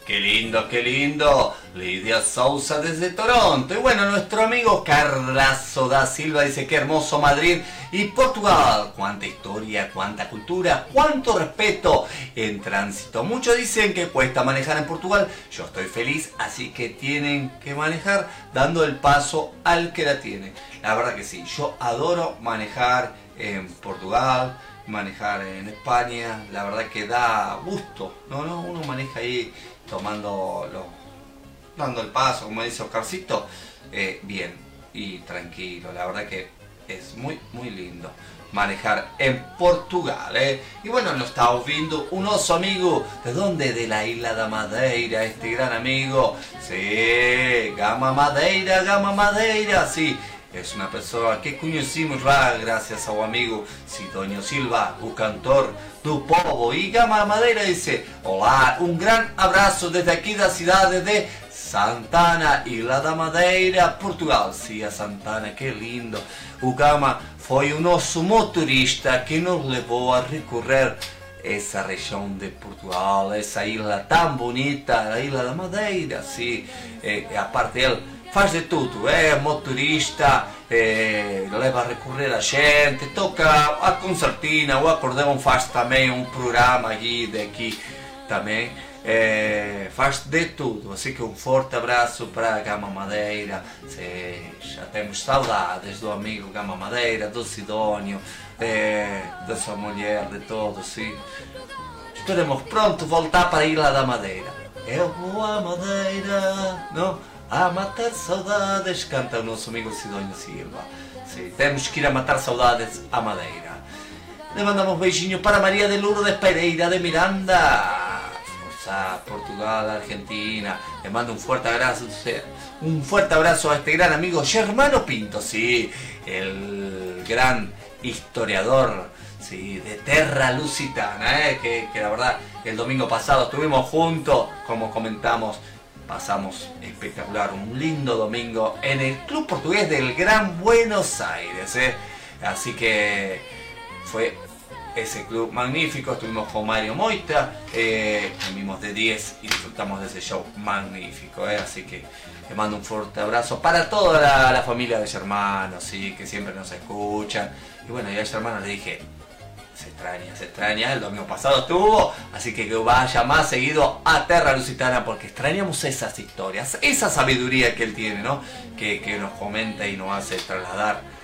Qué lindo, qué lindo. Lidia Souza desde Toronto. Y bueno, nuestro amigo Carlazo da Silva dice: qué hermoso Madrid y Portugal. Cuánta historia, cuánta cultura, cuánto respeto en tránsito. Muchos dicen que cuesta manejar en Portugal. Yo estoy feliz, así que tienen que manejar dando el paso al que la tiene. La verdad que sí, yo adoro manejar en Portugal, manejar en España. La verdad que da gusto, ¿no? Uno maneja ahí dando el paso, como dice Oscarcito, bien y tranquilo. La verdad que es muy muy lindo manejar en Portugal, Y bueno, nos estamos viendo un oso amigo, ¿de dónde? De la isla da Madeira, este gran amigo, sí, Gama Madeira, sí. Es una pessoa que conhecemos lá graças ao amigo Sidónio Silva, o cantor do povo. E Gama Madeira disse: olá, um grande abraço desde aqui da cidade de Santana, Ilha da Madeira, Portugal. Sim, a Santana, que lindo. O Gama foi o nosso motorista que nos levou a recorrer essa região de Portugal, essa ilha tão bonita, a Ilha da Madeira. Sim, a parte dele faz de tudo, é motorista, leva a recorrer a gente, toca a concertina, o acordeão, faz também um programa daqui também, faz de tudo, assim que um forte abraço para a Gama Madeira. Já temos saudades do amigo Gama Madeira, do Sidónio, da sua mulher, de todos, sim. Esperemos pronto voltar para a Ilha da Madeira. Eu vou a Madeira, não? A matar saudades, canta o nosso amigo Sidónio Silva. Sim, temos que ir a matar saudades a Madeira. Le mandamos beijinho para Maria de Lourdes Pereira de Miranda. Forza, Portugal, Argentina. Le mando un fuerte abrazo a este gran amigo Germano Pinto, sí, el gran historiador, sí, de Terra Lusitana, que la verdad el domingo pasado estuvimos juntos, como comentamos. Pasamos espectacular, un lindo domingo en el Club Portugués del Gran Buenos Aires, Así que fue ese club magnífico. Estuvimos con Mario Moita, comimos de 10 y disfrutamos de ese show magnífico, Así que le mando un fuerte abrazo para toda la familia de Germano, sí, que siempre nos escuchan. Y bueno, yo a Germano le dije: se extraña, el domingo pasado estuvo, así que vaya más seguido a Terra Lusitana, porque extrañamos esas historias, esa sabiduría que él tiene, ¿no? Que nos comenta y nos hace trasladar